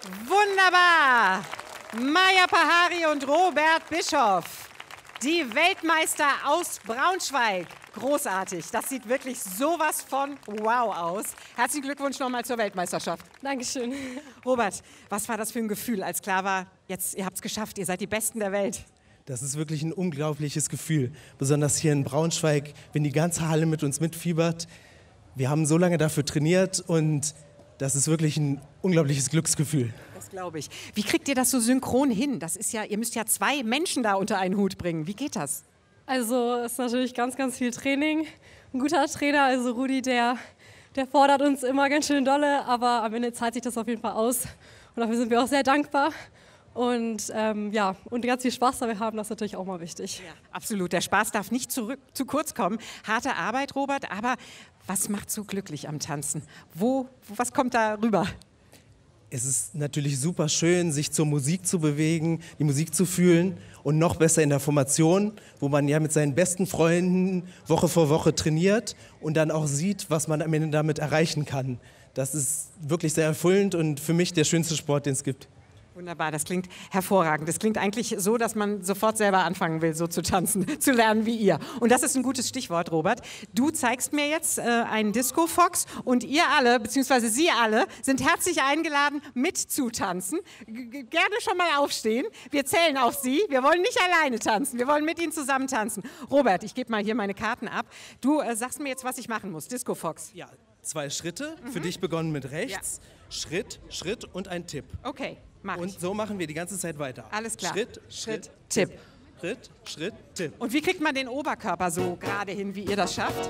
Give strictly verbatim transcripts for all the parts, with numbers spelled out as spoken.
Wunderbar! Maja Pahari und Robert Bischoff, die Weltmeister aus Braunschweig. Großartig, das sieht wirklich sowas von wow aus. Herzlichen Glückwunsch nochmal zur Weltmeisterschaft. Dankeschön. Robert, was war das für ein Gefühl, als klar war, jetzt, ihr habt es geschafft, ihr seid die Besten der Welt? Das ist wirklich ein unglaubliches Gefühl, besonders hier in Braunschweig, wenn die ganze Halle mit uns mitfiebert. Wir haben so lange dafür trainiert und das ist wirklich ein unglaubliches Glücksgefühl. Das glaube ich. Wie kriegt ihr das so synchron hin? Das ist ja, ihr müsst ja zwei Menschen da unter einen Hut bringen. Wie geht das? Also es ist natürlich ganz, ganz viel Training. Ein guter Trainer, also Rudi, der, der fordert uns immer ganz schön dolle, aber am Ende zahlt sich das auf jeden Fall aus. Und dafür sind wir auch sehr dankbar. Und ähm, ja, und ganz viel Spaß dabei haben, das ist natürlich auch mal wichtig. Ja, absolut. Der Spaß darf nicht zurück, zu kurz kommen. Harte Arbeit, Robert, aber was macht so glücklich am Tanzen? Wo, was kommt da rüber? Es ist natürlich super schön, sich zur Musik zu bewegen, die Musik zu fühlen und noch besser in der Formation, wo man ja mit seinen besten Freunden Woche vor Woche trainiert und dann auch sieht, was man am Ende damit erreichen kann. Das ist wirklich sehr erfüllend und für mich der schönste Sport, den es gibt. Wunderbar, das klingt hervorragend. Das klingt eigentlich so, dass man sofort selber anfangen will, so zu tanzen, zu lernen wie ihr. Und das ist ein gutes Stichwort, Robert. Du zeigst mir jetzt äh, einen Disco Fox und ihr alle, beziehungsweise Sie alle, sind herzlich eingeladen, mitzutanzen. G- gerne schon mal aufstehen. Wir zählen auf Sie. Wir wollen nicht alleine tanzen, wir wollen mit Ihnen zusammen tanzen. Robert, ich gebe mal hier meine Karten ab. Du äh, sagst mir jetzt, was ich machen muss. Disco Fox. Ja, zwei Schritte, Mhm. für dich begonnen mit rechts, Ja. Schritt, Schritt und ein Tipp. Okay, mach ich. Und so machen wir die ganze Zeit weiter. Alles klar. Schritt, Schritt, Schritt, Tipp. Schritt, Schritt, Tipp. Und wie kriegt man den Oberkörper so gerade hin, wie ihr das schafft?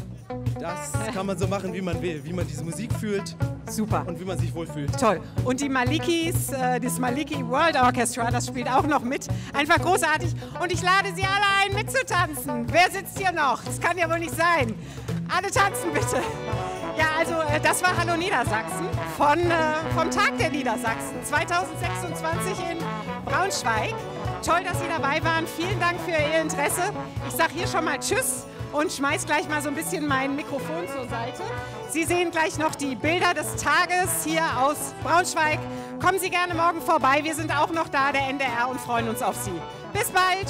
Das kann man so machen, wie man will, wie man diese Musik fühlt Super. und wie man sich wohlfühlt. Toll. Und die Malikis, äh, das Maliki World Orchestra, das spielt auch noch mit. Einfach großartig. Und ich lade Sie alle ein, mitzutanzen. Wer sitzt hier noch? Das kann ja wohl nicht sein. Alle tanzen bitte. Ja, also äh, das war Hallo Niedersachsen von, äh, vom Tag der Niedersachsen zweitausendsechsundzwanzig in Braunschweig. Toll, dass Sie dabei waren. Vielen Dank für Ihr Interesse. Ich sage hier schon mal Tschüss und schmeiß gleich mal so ein bisschen mein Mikrofon zur Seite. Sie sehen gleich noch die Bilder des Tages hier aus Braunschweig. Kommen Sie gerne morgen vorbei. Wir sind auch noch da, der N D R, und freuen uns auf Sie. Bis bald!